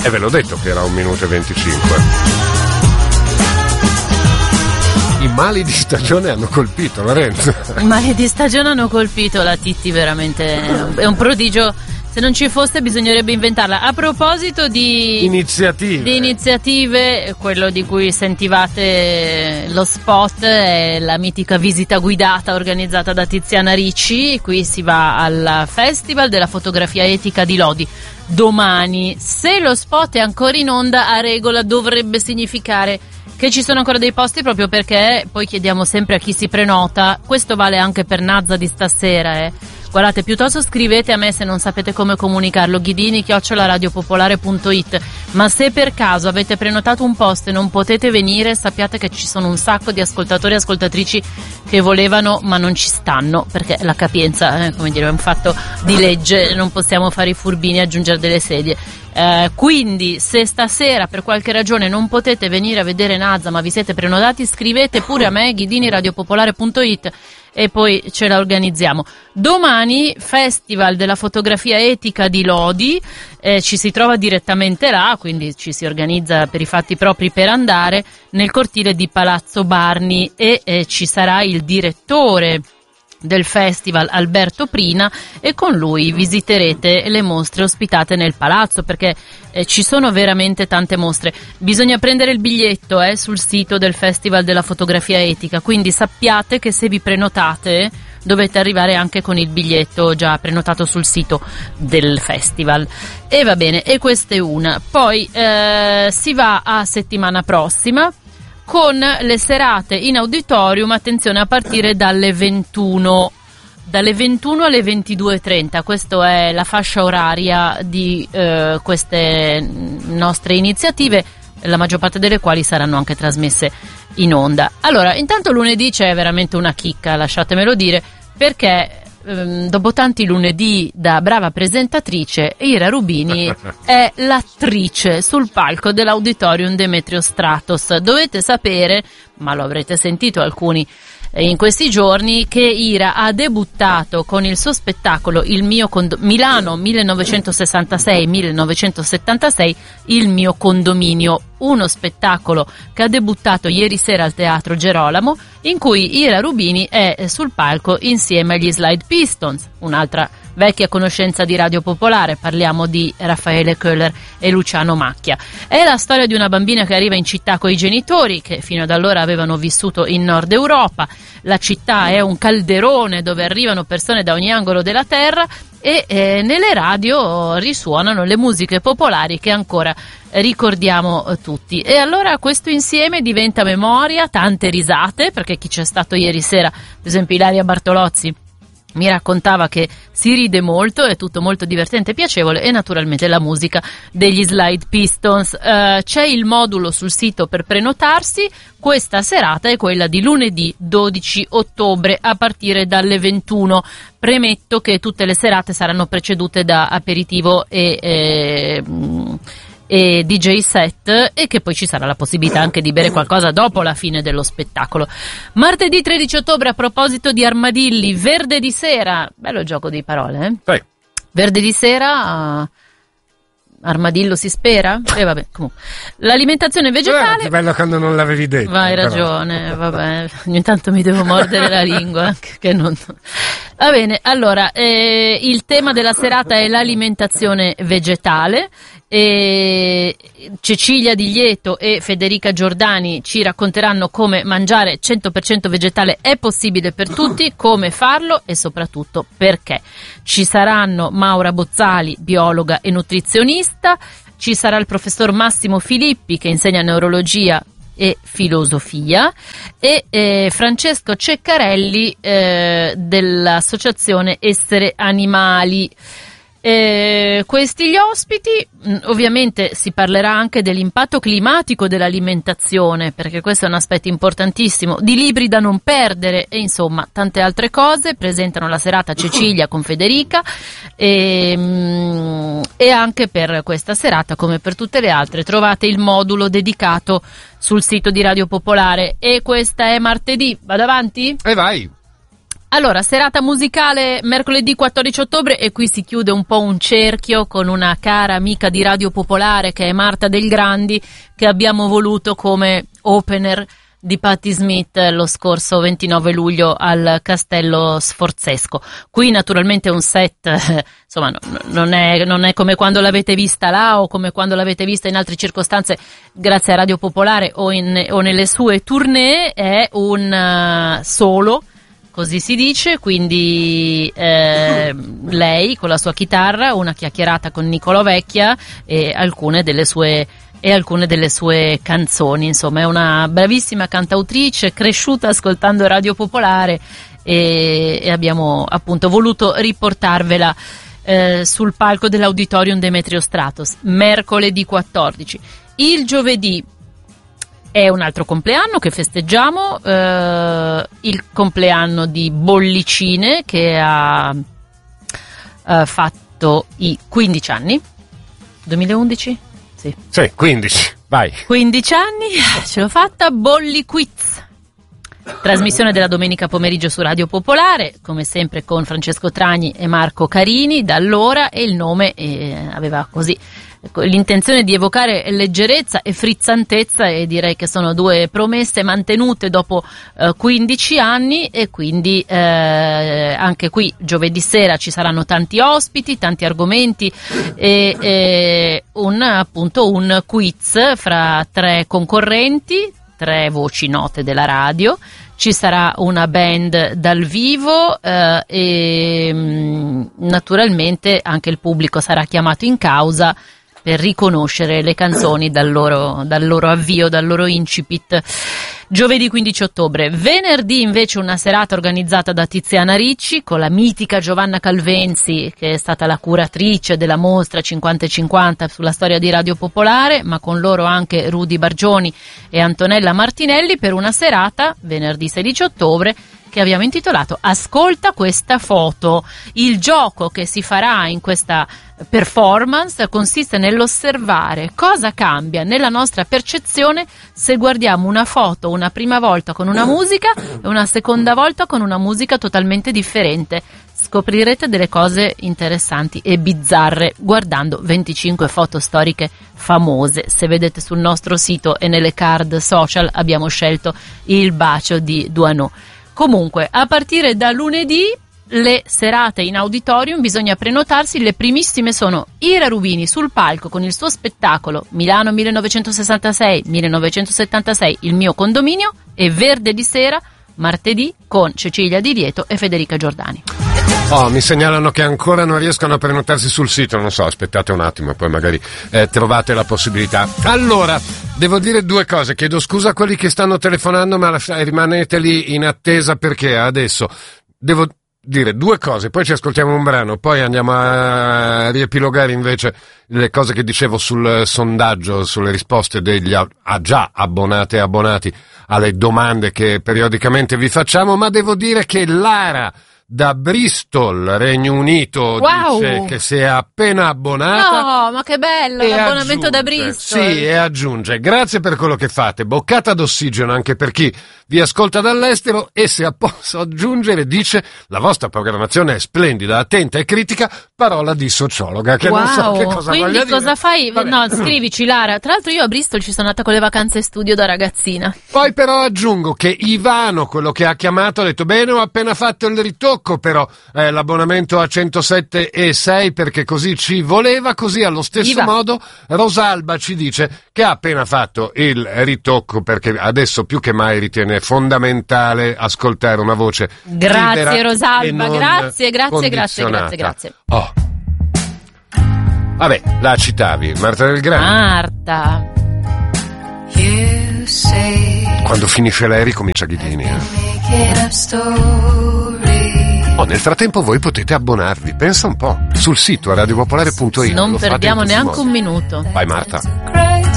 E ve l'ho detto che era 1 minuto e 25. I mali di stagione hanno colpito Lorenzo. I mali di stagione hanno colpito la Titti, veramente è un prodigio. Se non ci fosse bisognerebbe inventarla. A proposito di iniziative, quello di cui sentivate lo spot è la mitica visita guidata organizzata da Tiziana Ricci. Qui si va al Festival della Fotografia Etica di Lodi domani. Se lo spot è ancora in onda, a regola dovrebbe significare che ci sono ancora dei posti, proprio perché poi chiediamo sempre a chi si prenota. Questo vale anche per Nazza di stasera, Guardate, piuttosto scrivete a me se non sapete come comunicarlo, ghidini@radiopopolare.it. Ma se per caso avete prenotato un posto e non potete venire, sappiate che ci sono un sacco di ascoltatori e ascoltatrici che volevano ma non ci stanno, perché la capienza, come dire, è un fatto di legge, non possiamo fare i furbini e aggiungere delle sedie. Quindi se stasera per qualche ragione non potete venire a vedere Nazza ma vi siete prenotati, scrivete pure a me, ghidini@radiopopolare.it, e poi ce la organizziamo. Domani Festival della Fotografia Etica di Lodi, ci si trova direttamente là, quindi ci si organizza per i fatti propri per andare nel cortile di Palazzo Barni, e ci sarà il direttore del festival, Alberto Prina, e con lui visiterete le mostre ospitate nel palazzo, perché ci sono veramente tante mostre. Bisogna prendere il biglietto sul sito del Festival della Fotografia Etica, quindi sappiate che se vi prenotate dovete arrivare anche con il biglietto già prenotato sul sito del festival. E va bene, e questa è una. Poi si va a settimana prossima con le serate in auditorium, attenzione, a partire dalle 21 alle 22:30. Questa è la fascia oraria di queste nostre iniziative, la maggior parte delle quali saranno anche trasmesse in onda. Allora, intanto lunedì c'è veramente una chicca, lasciatemelo dire, perché dopo tanti lunedì da brava presentatrice, Ira Rubini è l'attrice sul palco dell'Auditorium Demetrio Stratos. Dovete sapere, ma lo avrete sentito alcuni in questi giorni, che Ira ha debuttato con il suo spettacolo Milano 1966-1976, Il mio condominio, uno spettacolo che ha debuttato ieri sera al Teatro Gerolamo, in cui Ira Rubini è sul palco insieme agli Slide Pistons, un'altra vecchia conoscenza di Radio Popolare. Parliamo di Raffaele Köhler e Luciano Macchia. È la storia di una bambina che arriva in città coi genitori, che fino ad allora avevano vissuto in Nord Europa. La città è un calderone dove arrivano persone da ogni angolo della terra, e nelle radio risuonano le musiche popolari che ancora ricordiamo tutti. E allora questo insieme diventa memoria, tante risate, perché chi c'è stato ieri sera, per esempio Ilaria Bartolozzi, mi raccontava che si ride molto, è tutto molto divertente e piacevole, e naturalmente la musica degli Slide Pistons. C'è il modulo sul sito per prenotarsi. Questa serata è quella di lunedì 12 ottobre a partire dalle 21. Premetto che tutte le serate saranno precedute da aperitivo e DJ set, e che poi ci sarà la possibilità anche di bere qualcosa dopo la fine dello spettacolo. Martedì 13 ottobre, a proposito di armadilli, verde di sera, bello gioco di parole, Sì. Verde di sera, armadillo si spera? E vabbè, comunque. L'alimentazione vegetale. Che bello quando non l'avevi detto. Hai ragione, vabbè, ogni tanto mi devo mordere la lingua, che non. Va bene, allora, il tema della serata è l'alimentazione vegetale. Cecilia Di Lieto e Federica Giordani ci racconteranno come mangiare 100% vegetale è possibile per tutti, come farlo e soprattutto perché. Ci saranno Maura Bozzali, biologa e nutrizionista, ci sarà il professor Massimo Filippi che insegna neurologia e filosofia, e Francesco Ceccarelli dell'associazione Essere Animali. Questi gli ospiti. Ovviamente si parlerà anche dell'impatto climatico dell'alimentazione, perché questo è un aspetto importantissimo, di libri da non perdere e insomma tante altre cose. Presentano la serata Cecilia con Federica, e anche per questa serata, come per tutte le altre, trovate il modulo dedicato sul sito di Radio Popolare. E questa è martedì. Vado avanti? E vai. Allora, serata musicale mercoledì 14 ottobre e qui si chiude un po' un cerchio con una cara amica di Radio Popolare che è Marta Del Grandi, che abbiamo voluto come opener di Patti Smith lo scorso 29 luglio al Castello Sforzesco. Qui naturalmente un set, insomma, non è come quando l'avete vista là o come quando l'avete vista in altre circostanze grazie a Radio Popolare o nelle sue tournée, è un solo, così si dice, quindi lei con la sua chitarra, una chiacchierata con Nicolò Vecchia e alcune delle sue canzoni. Insomma, è una bravissima cantautrice, cresciuta ascoltando Radio Popolare e abbiamo appunto voluto riportarvela sul palco dell'Auditorium Demetrio Stratos mercoledì 14. Il giovedì è un altro compleanno che festeggiamo, il compleanno di Bollicine, che ha fatto i 15 anni. 2011? Sì, 15, vai. 15 anni, ce l'ho fatta. Bolli Quiz, trasmissione della domenica pomeriggio su Radio Popolare, come sempre con Francesco Tragni e Marco Carini, da allora, e il nome aveva così l'intenzione di evocare leggerezza e frizzantezza, e direi che sono due promesse mantenute dopo 15 anni, e quindi anche qui giovedì sera ci saranno tanti ospiti, tanti argomenti e un quiz fra 3 concorrenti, 3 voci note della radio. Ci sarà una band dal vivo e naturalmente anche il pubblico sarà chiamato in causa per riconoscere le canzoni dal loro avvio, dal loro incipit. Giovedì 15 ottobre. Venerdì invece una serata organizzata da Tiziana Ricci con la mitica Giovanna Calvenzi, che è stata la curatrice della mostra 50/50 sulla storia di Radio Popolare, ma con loro anche Rudy Bargioni e Antonella Martinelli, per una serata venerdì 16 ottobre che abbiamo intitolato Ascolta questa foto. Il gioco che si farà in questa performance consiste nell'osservare cosa cambia nella nostra percezione se guardiamo una foto una prima volta con una musica e una seconda volta con una musica totalmente differente. Scoprirete delle cose interessanti e bizzarre guardando 25 foto storiche famose. Se vedete sul nostro sito e nelle card social abbiamo scelto Il bacio di Duanò. Comunque, a partire da lunedì le serate in auditorium bisogna prenotarsi. Le primissime sono Ira Rubini sul palco con il suo spettacolo Milano 1966-1976, il mio condominio, e Verde di sera martedì con Cecilia Di Lieto e Federica Giordani. Mi segnalano che ancora non riescono a prenotarsi sul sito, non so, aspettate un attimo, poi magari trovate la possibilità. Allora, devo dire 2 cose, chiedo scusa a quelli che stanno telefonando, ma rimanete lì in attesa, perché adesso devo dire 2 cose, poi ci ascoltiamo un brano, poi andiamo a riepilogare invece le cose che dicevo sul sondaggio, sulle risposte degli già abbonate e abbonati alle domande che periodicamente vi facciamo, ma devo dire che Lara da Bristol, Regno Unito, dice che si è appena abbonata. No, ma che bello, l'abbonamento da Bristol. Sì, e aggiunge: grazie per quello che fate, boccata d'ossigeno anche per chi vi ascolta dall'estero, e se posso aggiungere, dice, la vostra programmazione è splendida, attenta e critica, parola di sociologa, che non so che cosa voglia dire. Quindi cosa fai? Vabbè. No, scrivici Lara. Tra l'altro io a Bristol ci sono andata con le vacanze studio da ragazzina. Poi però aggiungo che Ivano, quello che ha chiamato, ha detto: bene, ho appena fatto il ritocco, però l'abbonamento a 107,6 perché così ci voleva. Così allo stesso modo Rosalba ci dice che ha appena fatto il ritocco perché adesso più che mai ritiene fondamentale ascoltare una voce. Grazie Rosalba, grazie. Oh. Vabbè, la citavi, Marta Del Grandi. Marta. Quando finisce lei ricomincia Ghidini. Nel frattempo voi potete abbonarvi, pensa un po', sul sito radiopopolare.it. Non perdiamo neanche un minuto. Vai Marta.